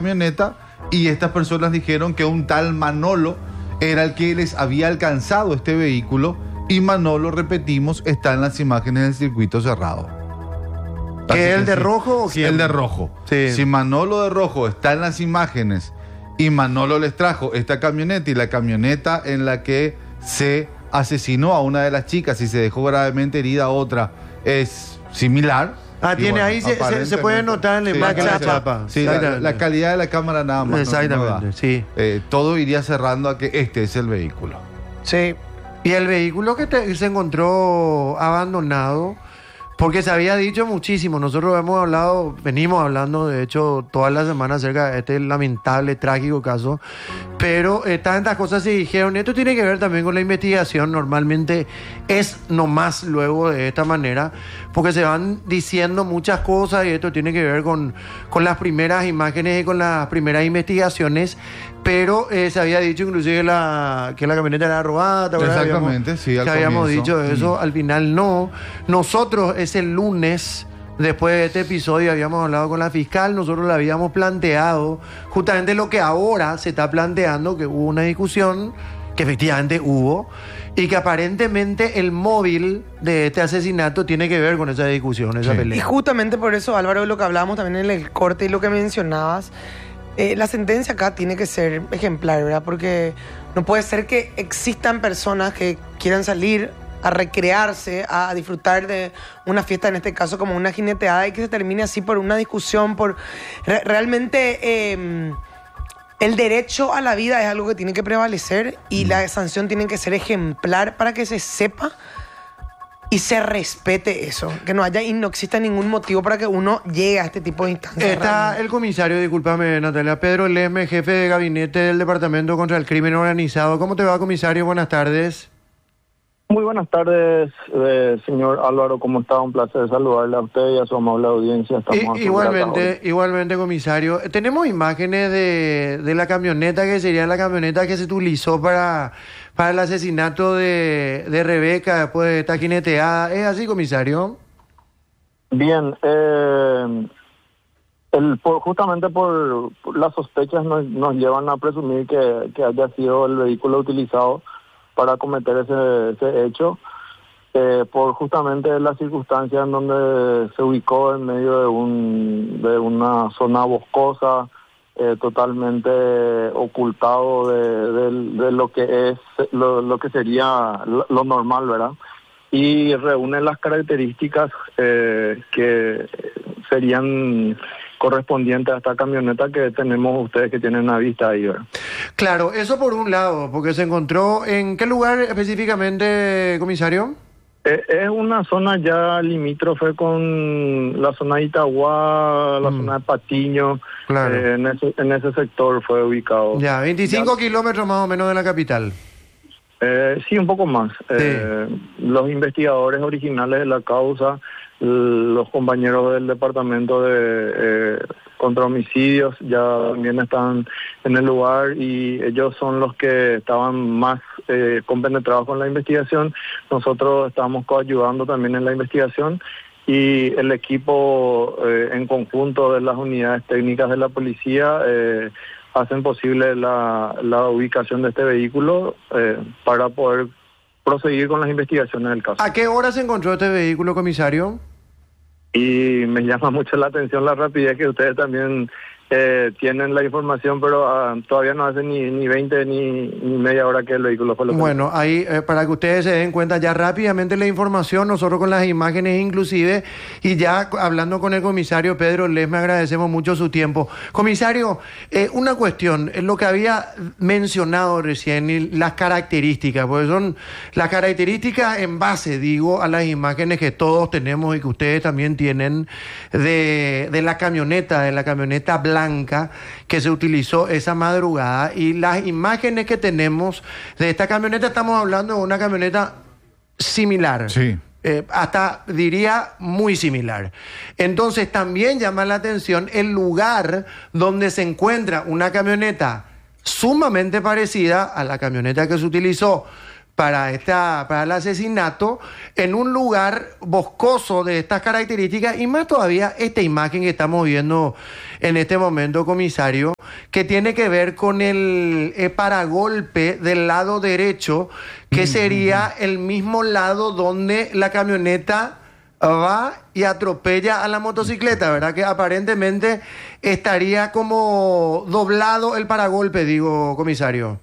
camioneta y estas personas dijeron que un tal Manolo era el que les había alcanzado este vehículo y Manolo, repetimos, está en las imágenes del circuito cerrado. ¿Que el de rojo o quién? El de rojo. Sí. Si Manolo de rojo está en las imágenes y Manolo les trajo esta camioneta y la camioneta en la que se asesinó a una de las chicas y se dejó gravemente herida a otra es similar. Tiene bueno, ahí, se puede notar en la imagen la chapa. Sí, la calidad de la cámara nada más. Exactamente, sí. Todo iría cerrando a que este es el vehículo. Sí. Y el vehículo que se encontró abandonado, porque se había dicho muchísimo, nosotros venimos hablando de hecho toda la semana acerca de este lamentable, trágico caso, pero tantas cosas se dijeron, esto tiene que ver también con la investigación, normalmente es nomás luego de esta manera, porque se van diciendo muchas cosas y esto tiene que ver con las primeras imágenes y con las primeras investigaciones, pero se había dicho inclusive que la camioneta era robada. Exactamente, sí, al habíamos comienzo. dicho eso, al final no. Nosotros ese lunes, después de este episodio, habíamos hablado con la fiscal, nosotros le habíamos planteado justamente lo que ahora se está planteando, que hubo una discusión, que efectivamente hubo, y que aparentemente el móvil de este asesinato tiene que ver con esa discusión, esa pelea. Y justamente por eso, Álvaro, lo que hablábamos también en el corte y lo que mencionabas, la sentencia acá tiene que ser ejemplar, ¿verdad? Porque no puede ser que existan personas que quieran salir a recrearse, a disfrutar de una fiesta, en este caso como una jineteada, y que se termine así por una discusión, realmente el derecho a la vida es algo que tiene que prevalecer y la sanción tiene que ser ejemplar para que se sepa y se respete eso, que no exista ningún motivo para que uno llegue a este tipo de instancias. Está el comisario, discúlpame Natalia, Pedro Lesme, jefe de gabinete del Departamento contra el Crimen Organizado. ¿Cómo te va, comisario? Buenas tardes. Muy buenas tardes, señor Álvaro, ¿cómo está? Un placer saludarle a usted y a su amable audiencia. Igualmente, comisario. Tenemos imágenes de la camioneta, que sería la camioneta que se utilizó para el asesinato de Rebeca después de esta jineteada. ¿Es así, comisario? Bien, justamente por las sospechas nos llevan a presumir que haya sido el vehículo utilizado para cometer ese hecho, por justamente las circunstancias en donde se ubicó en medio de una zona boscosa, totalmente ocultado de lo que es lo que sería lo normal, ¿verdad? Y reúne las características que serían correspondiente a esta camioneta que tenemos ustedes que tienen a vista ahí, ¿verdad? Claro, eso por un lado, porque se encontró ¿en qué lugar específicamente, comisario? Es una zona ya limítrofe con la zona de Itagua, la zona de Patiño. Claro. En ese sector fue ubicado. Ya, 25 kilómetros más o menos de la capital. Sí, un poco más. Sí. Los investigadores originales de la causa, los compañeros del departamento de contra homicidios ya también están en el lugar y ellos son los que estaban más compenetrados con la investigación. Nosotros estamos coayudando también en la investigación y el equipo en conjunto de las unidades técnicas de la policía hacen posible la ubicación de este vehículo para poder proseguir con las investigaciones del caso. ¿A qué hora se encontró este vehículo, comisario? Y me llama mucho la atención la rapidez que ustedes también tienen la información, pero todavía no hace ni 20 ni media hora que el vehículo fue localizado. Bueno, ahí para que ustedes se den cuenta ya rápidamente la información, nosotros con las imágenes inclusive, y ya hablando con el comisario Pedro Lesme, agradecemos mucho su tiempo. Comisario, una cuestión, lo que había mencionado recién, y las características, porque son las características en base, digo, a las imágenes que todos tenemos y que ustedes también tienen de la camioneta blanca que se utilizó esa madrugada, y las imágenes que tenemos de esta camioneta, estamos hablando de una camioneta similar. Sí. Hasta diría muy similar. Entonces también llama la atención el lugar donde se encuentra una camioneta sumamente parecida a la camioneta que se utilizó para el asesinato en un lugar boscoso de estas características, y más todavía esta imagen que estamos viendo en este momento, comisario, que tiene que ver con el paragolpe del lado derecho, que sería el mismo lado donde la camioneta va y atropella a la motocicleta, ¿verdad? Que aparentemente estaría como doblado el paragolpe, digo, comisario.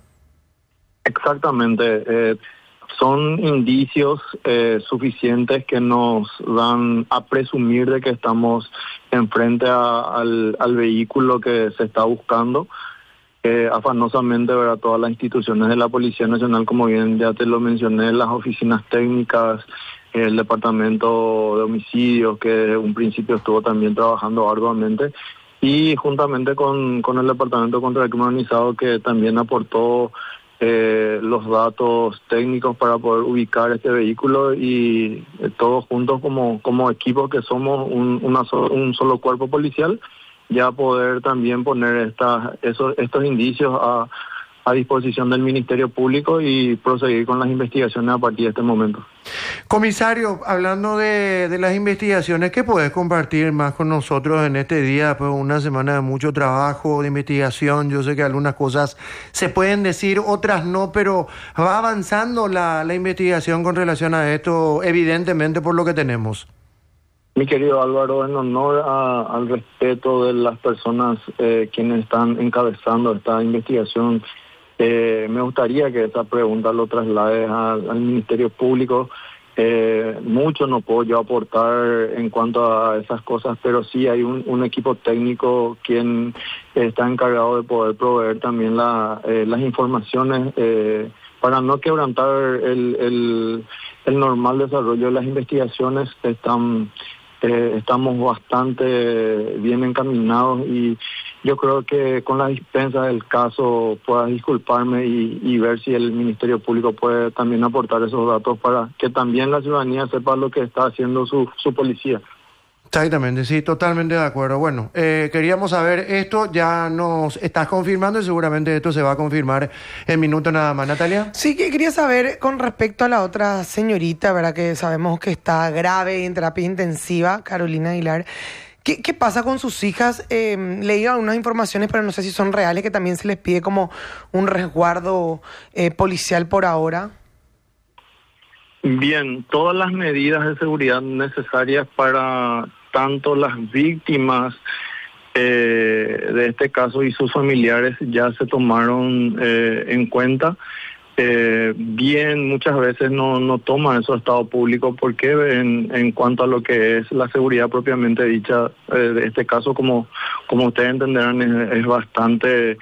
Exactamente. Son indicios suficientes que nos dan a presumir de que estamos enfrente al vehículo que se está buscando. Afanosamente, ¿verdad? Todas las instituciones de la Policía Nacional, como bien ya te lo mencioné, las oficinas técnicas, el Departamento de Homicidios, que desde un principio estuvo también trabajando arduamente, y juntamente con el Departamento contra el Crimen Organizado, que también aportó los datos técnicos para poder ubicar este vehículo, y todos juntos como equipo que somos un solo cuerpo policial, ya poder también poner estos indicios a disposición del Ministerio Público y proseguir con las investigaciones a partir de este momento. Comisario, hablando de las investigaciones, ¿qué puedes compartir más con nosotros en este día, después de una semana de mucho trabajo, de investigación? Yo sé que algunas cosas se pueden decir, otras no, pero va avanzando la investigación con relación a esto, evidentemente por lo que tenemos. Mi querido Álvaro, en honor al respeto de las personas quienes están encabezando esta investigación, me gustaría que esa pregunta lo traslades al Ministerio Público. Mucho no puedo yo aportar en cuanto a esas cosas, pero sí hay un equipo técnico quien está encargado de poder proveer también las informaciones para no quebrantar el normal desarrollo de las investigaciones. Estamos bastante bien encaminados, y yo creo que con la dispensa del caso pueda disculparme y ver si el Ministerio Público puede también aportar esos datos para que también la ciudadanía sepa lo que está haciendo su policía. Exactamente, sí, totalmente de acuerdo. Bueno, queríamos saber esto, ya nos estás confirmando y seguramente esto se va a confirmar en minutos nada más. ¿Natalia? Sí, que quería saber con respecto a la otra señorita, ¿verdad? Que sabemos que está grave en terapia intensiva, Carolina Aguilar. ¿Qué pasa con sus hijas? Leí algunas informaciones, pero no sé si son reales, que también se les pide como un resguardo policial por ahora. Bien, todas las medidas de seguridad necesarias para tanto las víctimas de este caso y sus familiares ya se tomaron en cuenta. Bien, muchas veces no toman eso estado público porque en cuanto a lo que es la seguridad propiamente dicha de este caso, como ustedes entenderán, es bastante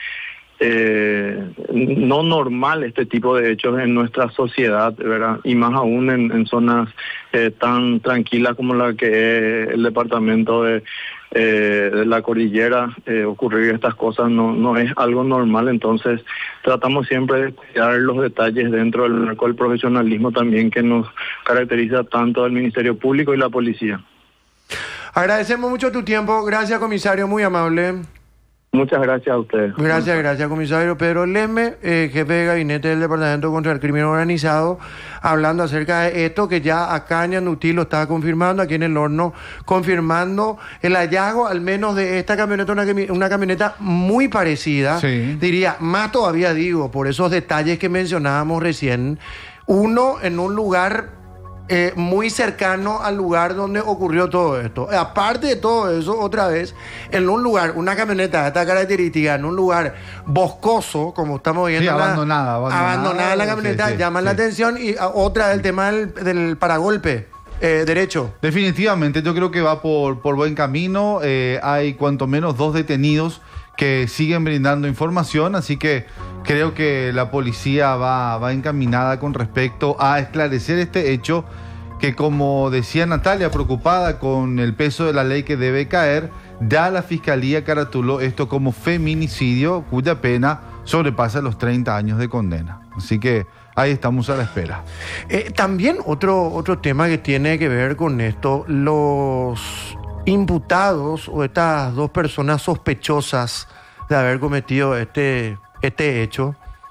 no normal este tipo de hechos en nuestra sociedad, ¿verdad? Y más aún en zonas tan tranquilas como la que es el departamento de la cordillera. Ocurrir estas cosas no es algo normal, entonces tratamos siempre de cuidar los detalles dentro del marco del profesionalismo también que nos caracteriza tanto al Ministerio Público y la policía. Agradecemos mucho tu tiempo, gracias comisario, muy amable. Muchas gracias a ustedes. Gracias, comisario Pedro Lesme, jefe de gabinete del Departamento contra el Crimen Organizado, hablando acerca de esto que ya acá en Ñandutí lo estaba confirmando, aquí en el horno, confirmando el hallazgo al menos de esta camioneta, una camioneta muy parecida, sí. Diría, más todavía digo, por esos detalles que mencionábamos recién, uno en un lugar muy cercano al lugar donde ocurrió todo esto. Aparte de todo eso, otra vez, en un lugar, una camioneta de esta característica, en un lugar boscoso, como estamos viendo. Sí, abandonada la camioneta, sí, llama la atención. Y otra, el tema del paragolpe derecho. Definitivamente, yo creo que va por buen camino. Hay cuanto menos 2 detenidos que siguen brindando información, así que creo que la policía va encaminada con respecto a esclarecer este hecho que, como decía Natalia, preocupada con el peso de la ley que debe caer, ya la Fiscalía caratuló esto como feminicidio, cuya pena sobrepasa los 30 años de condena. Así que ahí estamos a la espera. También otro tema que tiene que ver con esto, los imputados o estas 2 personas sospechosas de haber cometido este hecho,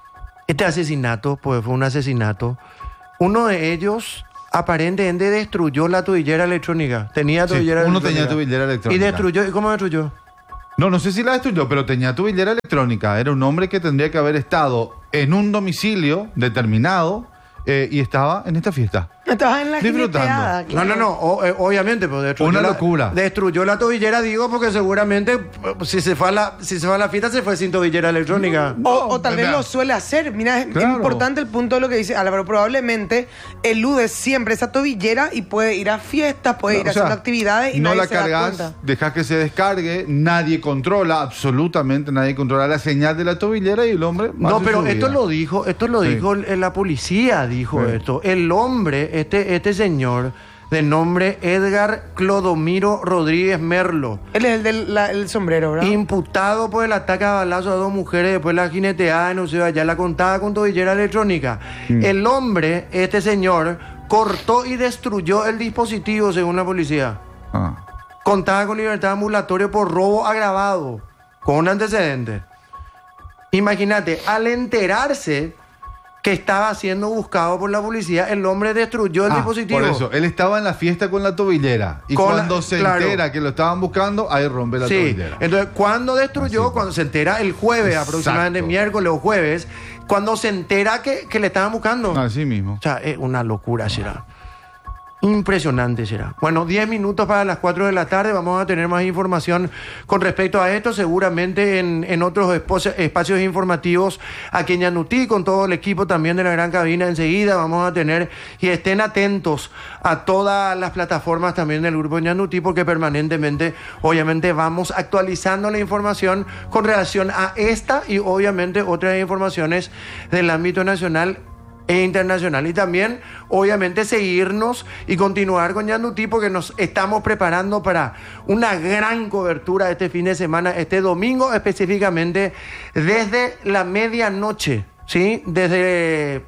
Este asesinato, pues fue un asesinato. Uno de ellos aparentemente destruyó la tobillera electrónica. Tenía Sí, tobillera uno electrónica. tenía tobillera electrónica. Y destruyó. ¿Y cómo destruyó? No sé si la destruyó, pero tenía tobillera electrónica. Era un hombre que tendría que haber estado en un domicilio determinado y estaba en esta fiesta. Estabas en la Disfrutando. jineteada, claro. No, obviamente, pues destruyó Una locura. Destruyó la tobillera, digo, porque seguramente si se fue a la fiesta se fue sin tobillera electrónica. O tal vez Mira. lo suele hacer. Mira, es Claro. importante el punto de lo que dice Álvaro. Probablemente elude siempre esa tobillera y puede ir a fiestas, puede ir O sea, haciendo actividades y no nadie la se da cargas, cuenta. dejas que se descargue, nadie controla, absolutamente nadie controla la señal de la tobillera y el hombre. No, hace pero su esto vida. lo dijo Sí. la policía, dijo Sí. esto. El hombre, este señor, de nombre Edgar Clodomiro Rodríguez Merlo, Él es el del sombrero, ¿verdad? imputado por el ataque a balazo a dos mujeres después de la jineteada en Oceo, ya la contaba con tobillera electrónica. El hombre, este señor, cortó y destruyó el dispositivo, según la policía. Ah. Contaba con libertad ambulatoria por robo agravado, con un antecedente. Imagínate, al enterarse que estaba siendo buscado por la policía, el hombre destruyó el dispositivo. Por eso, él estaba en la fiesta con la tobillera y Con la- cuando se claro. entera que lo estaban buscando, ahí rompe la Sí, tobillera. entonces cuando destruyó, Así. cuando se entera el jueves, Exacto. aproximadamente miércoles o jueves, cuando se entera que le estaban buscando. Así mismo. O sea, es una locura, será. Impresionante será. Bueno, 10 minutos para las 4 de la tarde. Vamos a tener más información con respecto a esto, seguramente en otros espacios informativos aquí en Ñanutí, con todo el equipo también de la gran cabina. Enseguida vamos a tener, y estén atentos a todas las plataformas también del grupo Ñanutí, porque permanentemente, obviamente, vamos actualizando la información con relación a esta y obviamente otras informaciones del ámbito nacional e internacional. Y también, obviamente, seguirnos y continuar con Ñanutí, porque nos estamos preparando para una gran cobertura este fin de semana, este domingo específicamente, desde la medianoche, ¿sí? Desde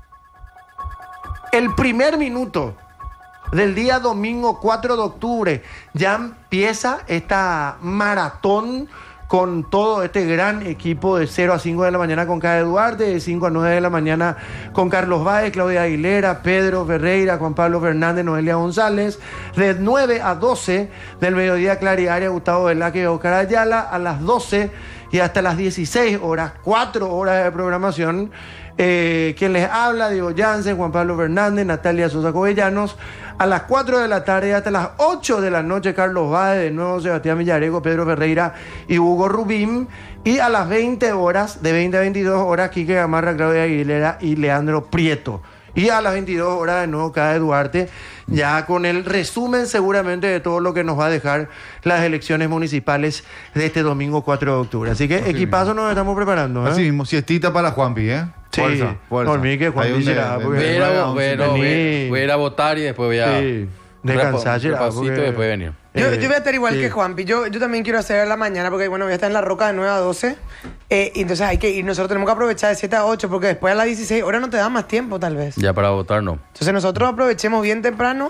el primer minuto del día domingo 4 de octubre ya empieza esta maratón con todo este gran equipo de 0 a 5 de la mañana con Cade Duarte, de 5 a 9 de la mañana con Carlos Báez, Claudia Aguilera, Pedro Ferreira, Juan Pablo Fernández, Noelia González, de 9 a 12 del mediodía Clariaria, Gustavo Velázquez, Oscar Ayala, a las 12 y hasta las 16 horas, 4 horas de programación. Quien les habla, Diego Jansen, Juan Pablo Fernández, Natalia Sosa Covellanos. A las 4 de la tarde hasta las 8 de la noche, Carlos Báez, de nuevo Sebastián Villarejo, Pedro Ferreira y Hugo Rubín. Y a las 20 horas, de 20 a 22 horas, Quique Gamarra, Claudia Aguilera y Leandro Prieto. Y a las 22 horas de nuevo Cade Duarte, ya con el resumen seguramente de todo lo que nos va a dejar las elecciones municipales de este domingo 4 de octubre. Así que equipazo nos estamos preparando. ¿eh? Así mismo, siestita para Juanpi, ¿eh? Sí, fuerza. dormí que Juanpi Hay un será, porque- de Voy a ir a- 9 a voy a ir a- 11. vení. voy a ir a votar y después voy a... Sí, descansar, será, repasito porque- y después venir. Yo voy a estar igual sí. que Juanpi. Yo también quiero hacer a la mañana porque, bueno, voy a estar en La Roca de 9 a 12. Y entonces hay que ir. Nosotros tenemos que aprovechar de 7 a 8 porque después a las 16 horas no te da más tiempo, tal vez. Ya para votar no. Entonces nosotros aprovechemos bien temprano.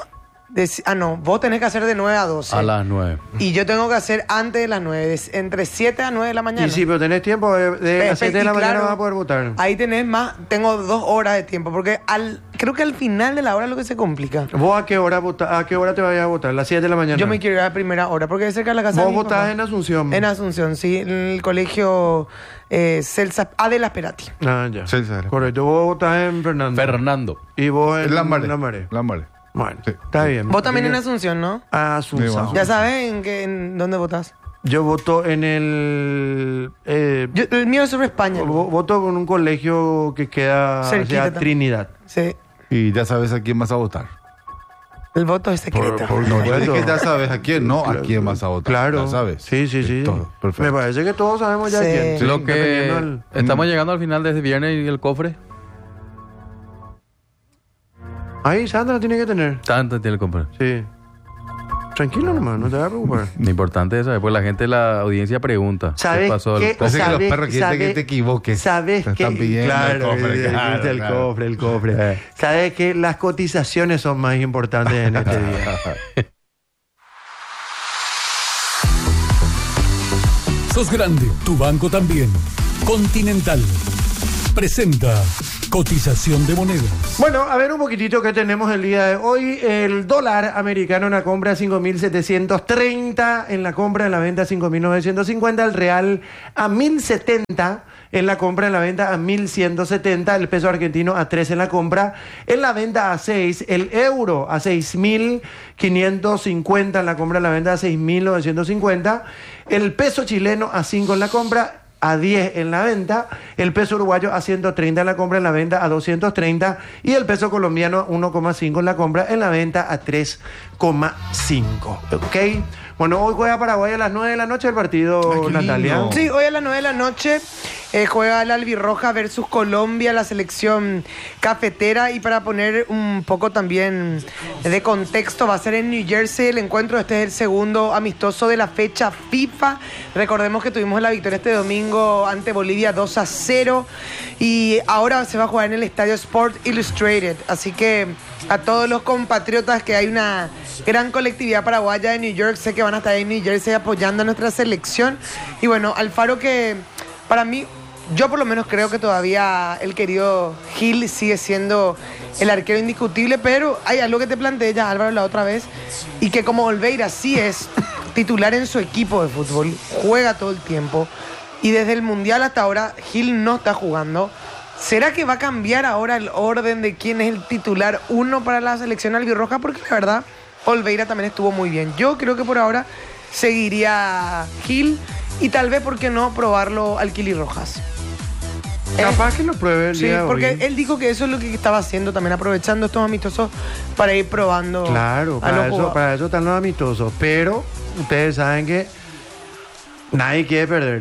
No, vos tenés que hacer de 9 a 12. A las 9. Y yo tengo que hacer antes de las 9, entre 7 a 9 de la mañana. Y sí, pero tenés tiempo de las 7 de la Y mañana claro, vas a poder votar. Ahí tenés más, tengo 2 horas de tiempo, porque creo que al final de la hora es lo que se complica. ¿Vos a qué hora te vayas a votar? ¿Las 7 de la mañana? Yo me quiero ir a primera hora, porque es cerca de la casa de ¿Vos mi votás papá. en Asunción? En Asunción, sí, en el colegio Celsa Adela Sperati. Ah, ya. Sí, sí. Correcto. ¿Vos votás en Fernando? Fernando. Y vos en Lambaré. Lambaré. Lambaré. Bueno, Sí. está bien. Vos también en Así Asunción, ¿no? que- Asunción. Sí, bueno. Ya sabes en dónde votás. Yo voto en el... El mío es sobre España. voto con un colegio que queda Cerquita hacia también. Trinidad. Sí, Y ya sabes a quién vas a votar. el voto es secreto. No, yo supuesto. dije que ya sabes a quién, no a quién vas a votar. Claro. Ya sabes. Sí, sí, sí. Todo, perfecto. Me parece que todos sabemos ya Sí. quién. Sí, Lo que dependiendo del- estamos llegando al final de este viernes y el cofre. Ahí Sandra tiene que tener. Tanto tiene el cofre. Sí. Tranquilo nomás, no te vas a preocupar. Lo importante es eso. Después la gente, la audiencia pregunta. ¿Sabes pasó? qué? Parece que los ¿Sabes- perros quieren que sabes- te equivoques. ¿Sabes Te qué? están pidiendo el cofre, claro, el claro. cofre, el cofre. ¿Sabes que las cotizaciones son más importantes en este día? Sos grande, tu banco también. Continental. presenta cotización de monedas. Bueno, a ver un poquitito que tenemos el día de hoy. El dólar americano en la compra 5.730, en la compra, en la venta 5.950, el real a 1.070, en la compra, en la venta a 1.170, el peso argentino a 3 en la compra, en la venta a 6, el euro a 6.550, en la compra, en la venta a 6.950, el peso chileno a 5 en la compra, a 10 en la venta, el peso uruguayo a 130 en la compra, en la venta a 230 y el peso colombiano a 1,5 en la compra, en la venta a 3,5. ¿Ok? Bueno, hoy juega Paraguay a las 9 de la noche el partido, qué Natalia. lindo. Sí, hoy a las 9 de la noche juega el Albirroja versus Colombia, la selección cafetera. Y para poner un poco también de contexto, va a ser en New Jersey el encuentro. Este es el segundo amistoso de la fecha FIFA. Recordemos que tuvimos la victoria este domingo ante Bolivia 2-0. Y ahora se va a jugar en el estadio Sport Illustrated. Así que a todos los compatriotas, que hay una gran colectividad paraguaya de New York, sé que van a estar en New Jersey apoyando a nuestra selección. Y bueno, Alfaro, que para mí, yo por lo menos creo que todavía el querido Gil sigue siendo el arquero indiscutible, pero hay algo que te planteé ya, Álvaro, la otra vez, y que como Olveira sí es titular en su equipo de fútbol, juega todo el tiempo, y desde el Mundial hasta ahora Gil no está jugando. ¿Será que va a cambiar ahora el orden de quién es el titular 1 para la selección albirroja? Porque la verdad, Olveira también estuvo muy bien. Yo creo que por ahora seguiría Gil y tal vez, ¿por qué no probarlo al Kili Rojas? Capaz que lo pruebe el Sí, día de porque hoy. él dijo que eso es lo que estaba haciendo también, aprovechando estos amistosos para ir probando. Claro, a los jugadores. para eso están los amistosos. Pero ustedes saben que nadie quiere perder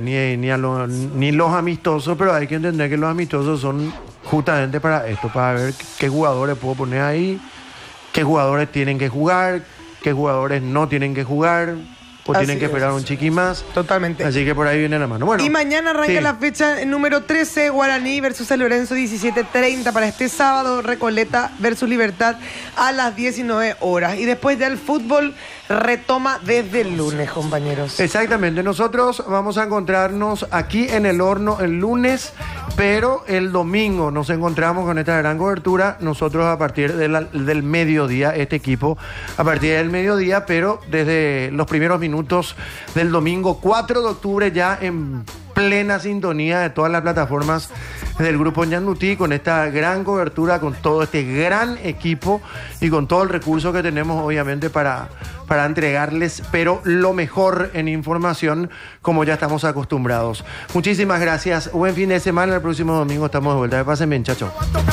ni los amistosos, pero hay que entender que los amistosos son justamente para esto, para ver qué jugadores puedo poner ahí, qué jugadores tienen que jugar, qué jugadores no tienen que jugar, o Así tienen que esperar es. un chiqui más. Totalmente. Así que por ahí viene la mano. Bueno, Y mañana arranca sí. la fecha número 13, Guaraní versus San Lorenzo, 17:30 para este sábado, Recoleta versus Libertad a las 19 horas. Y después ya el fútbol retoma desde el lunes, compañeros. Exactamente, nosotros vamos a encontrarnos aquí en el horno el lunes, pero el domingo nos encontramos con esta gran cobertura, nosotros a partir del mediodía, este equipo a partir del mediodía, pero desde los primeros minutos del domingo 4 de octubre ya en plena sintonía de todas las plataformas del Grupo Ñandutí, con esta gran cobertura, con todo este gran equipo y con todo el recurso que tenemos obviamente para entregarles, pero lo mejor en información, como ya estamos acostumbrados. Muchísimas gracias, buen fin de semana, el próximo domingo estamos de vuelta. Pasen bien, chacho.